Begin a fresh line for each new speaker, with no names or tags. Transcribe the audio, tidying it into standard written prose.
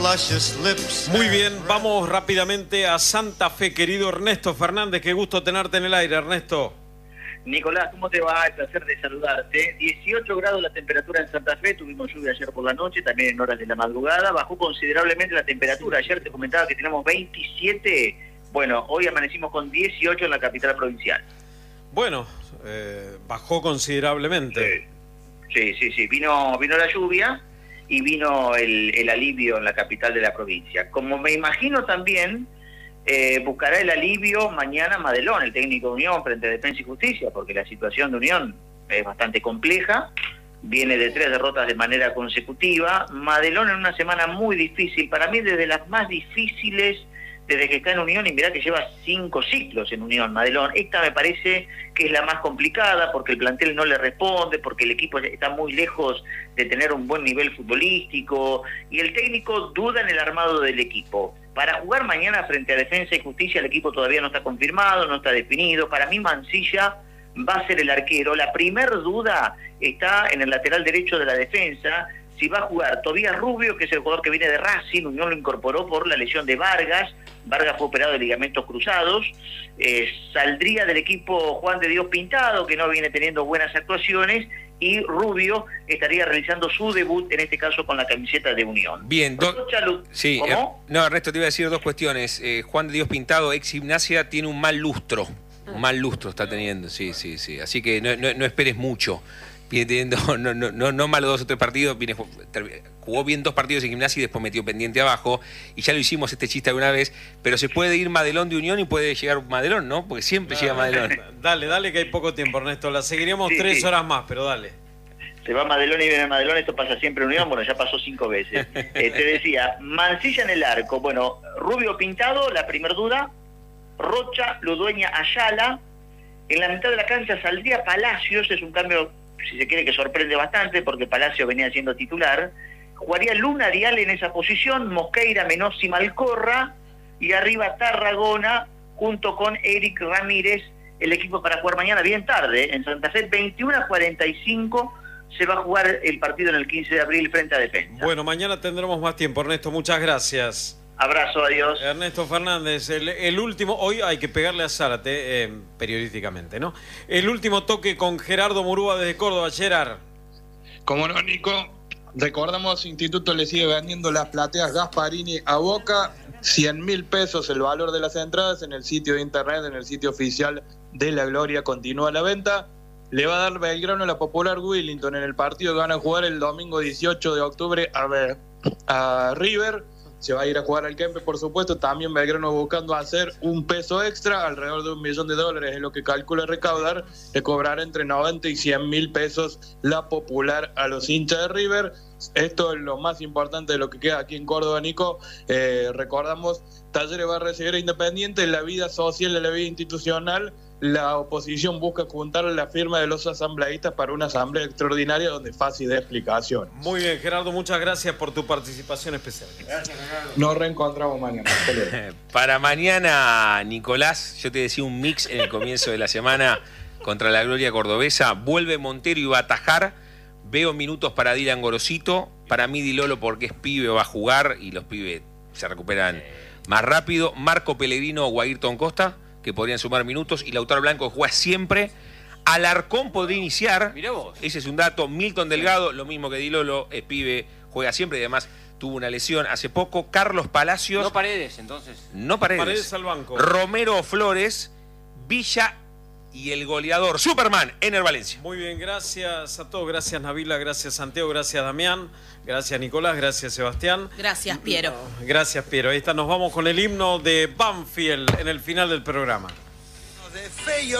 Muy bien, vamos rápidamente a Santa Fe, querido Ernesto Fernández. Qué gusto tenerte en el aire, Ernesto.
Nicolás, ¿cómo te va? El placer de saludarte. 18 grados la temperatura en Santa Fe, tuvimos lluvia ayer por la noche, también en horas de la madrugada, bajó considerablemente la temperatura. Ayer te comentaba que tenemos 27, bueno, hoy amanecimos con 18 en la capital provincial.
Bueno, bajó considerablemente.
Sí, vino la lluvia y vino el alivio en la capital de la provincia. Como me imagino también... buscará el alivio mañana Madelón, el técnico de Unión, frente a Defensa y Justicia, porque la situación de Unión es bastante compleja, viene de 3 derrotas de manera consecutiva. Madelón en una semana muy difícil, para mí desde las más difíciles desde que está en Unión, y mirá que lleva 5 ciclos en Unión, Madelón. Esta me parece que es la más complicada, porque el plantel no le responde, porque el equipo está muy lejos de tener un buen nivel futbolístico, y el técnico duda en el armado del equipo. Para jugar mañana frente a Defensa y Justicia, el equipo todavía no está confirmado, no está definido. Para mí Mancilla va a ser el arquero. La primer duda está en el lateral derecho de la defensa, si va a jugar Tobías Rubio, que es el jugador que viene de Racing. Unión lo incorporó por la lesión de Vargas. Vargas fue operado de ligamentos cruzados. Saldría del equipo Juan de Dios Pintado, que no viene teniendo buenas actuaciones, y Rubio estaría realizando su debut, en este caso con la camiseta de Unión.
Bien, sí,
¿Cómo?
No, Ernesto, te iba a decir 2 cuestiones. Juan de Dios Pintado, ex Gimnasia, tiene un mal lustro. Un mal lustro está teniendo, sí. Así que no esperes mucho. Viene teniendo, no malo 2 o 3 partidos, jugó bien 2 partidos en Gimnasia y después metió pendiente abajo, y ya lo hicimos este chiste alguna vez, pero se puede ir Madelón de Unión y puede llegar Madelón, ¿no? Porque siempre llega Madelón.
Dale que hay poco tiempo, Ernesto, la seguiríamos 3 horas más, pero dale.
Se va Madelón y viene Madelón, esto pasa siempre en Unión, bueno, ya pasó 5 veces. Te decía, Mancilla en el arco, bueno, Rubio Pintado, la primer duda, Rocha, Ludueña, Ayala, en la mitad de la cancha saldría Palacios, es un cambio, si se quiere, que sorprende bastante, porque Palacio venía siendo titular. Jugaría Luna Dial en esa posición, Mosqueira, Menossi, Malcorra, y arriba Tarragona, junto con Eric Ramírez, el equipo para jugar mañana bien tarde, en Santa Fe, 21:45, se va a jugar el partido en el 15 de abril frente a Defensa.
Bueno, mañana tendremos más tiempo, Ernesto, muchas gracias.
Abrazo, adiós.
Ernesto Fernández, el último, hoy hay que pegarle a Zárate, periodísticamente, ¿no? El último toque con Gerardo Murúa desde Córdoba. Gerard.
Como no, Nico, recordamos, Instituto le sigue vendiendo las plateas Gasparini a Boca, 100.000 pesos el valor de las entradas en el sitio de internet, en el sitio oficial de La Gloria, continúa la venta. Le va a dar Belgrano a la Popular Willington en el partido que van a jugar el domingo 18 de octubre a River. Se va a ir a jugar al Kempe, por supuesto. También Belgrano buscando hacer un peso extra, alrededor de $1 millón es lo que calcula recaudar. Le cobrará entre 90 y 100.000 pesos la Popular a los hinchas de River. Esto es lo más importante de lo que queda aquí en Córdoba, Nico. Recordamos, Talleres va a recibir a Independiente. En la vida social, en la vida institucional, la oposición busca juntar la firma de los asambleístas para una asamblea extraordinaria donde fácil de explicación.
Muy bien, Gerardo, muchas gracias por tu participación especial.
Gracias, Gerardo. Nos reencontramos mañana.
Para mañana, Nicolás, yo te decía un mix en el comienzo de la semana contra la Gloria Cordobesa. Vuelve Montero y va a atajar. Veo minutos para Dylan Gorosito. Para mí Di Lolo, porque es pibe, va a jugar y los pibes se recuperan más rápido. Marco Pellegrino o Ayrton Costa, que podrían sumar minutos, y Lautaro Blanco, que juega siempre. Alarcón podría iniciar.
Mirá vos.
Ese es un dato. Milton Delgado, lo mismo que Di Lolo, es pibe, juega siempre y además tuvo una lesión hace poco. Carlos Palacios.
No Paredes, entonces.
No Paredes.
Paredes al banco.
Romero Flores, Villa y el goleador Superman, Ener Valencia.
Muy bien, gracias a todos. Gracias, Nabila. Gracias, Santiago. Gracias, Damián. Gracias, Nicolás. Gracias, Sebastián.
Gracias, Piero.
Gracias, Piero. Ahí está, nos vamos con el himno de Banfield en el final del programa.